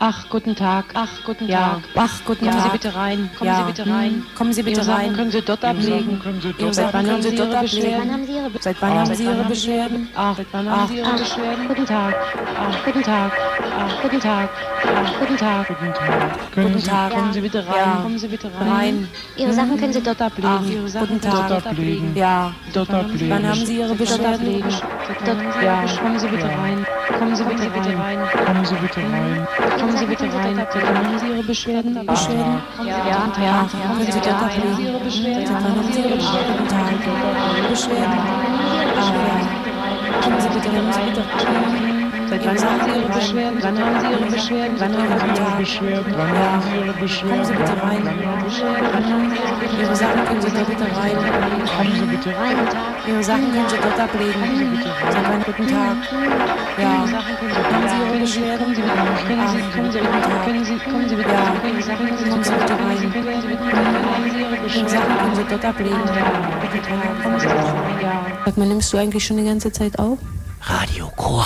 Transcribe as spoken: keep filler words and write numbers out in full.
Ach, guten Tag. Ach, guten Ja. Tag. Ach, guten Kommen Tag. Sie bitte rein. Kommen Ja. Sie bitte rein. Hm. Kommen Sie bitte Ihre Sachen rein. können Sie dort ablegen. Ihre Sachen Wann können haben Sie Sie dort Ihre ablegen. Beschwerden? Seit wann haben Sie Ihre Ihre Beschwerden? Ach, seit wann haben Sie Ihre Ach. Beschwerden? Guten Tag. Ach, guten Tag. Ach, guten Tag. Ach, guten Tag. Guten Tag. Guten Tag. Kommen Sie bitte rein. Ja. Kommen Sie bitte rein. Rein. Ihre Sachen können Sie dort ablegen. Ach, Ihre Sachen guten können Sie Tag. dort ablegen. Ja. Dort ablegen. Wann haben Sie Ihre Dort Beschwerden? ablegen. Dort, ja, kommen Sie bitte Ja. rein. Kommen Sie bitte rein. Kommen Sie bitte rein. Kommen Sie bitte rein. Seit wann haben Sie Ihre Beschwerden? Beschwerden? Ja, ja, ja. Können Sie dort ablegen? Ihre Beschwerden? Seit wann haben Sie Ihre Beschwerden? Guten Tag. Beschwerden? Ah, ja. Kommen Sie bitte, kommen Sie bitte. Seit wann haben Sie Ihre Beschwerden? Wann haben Sie Ihre Beschwerden? Wann haben Sie Ihre Ihre Beschwerden? Wann Ja. haben Sie Ihre Kommen Beschwerden? Sie bitte rein. Ihre Sachen können Sie dort bitte rein. Kommen Sie bitte rein. Ihre Sachen können Sie dort ablegen. Seit wann? Guten Tag. Ja. Haben Sie Ihre Beschwerden? Können Sie bitte Ach, können Sie guten Tag. können Sie kommen Sie bitte Ja. Ihre Sachen können Sie Kommen Sie bitte rein. haben Sie Ihre Ihre Sachen können Sie dort ablegen. Guten Tag. Kommen Sie bitte rein. Ja. Sag mal, nimmst du eigentlich schon die ganze Zeit auf? Radio Kora.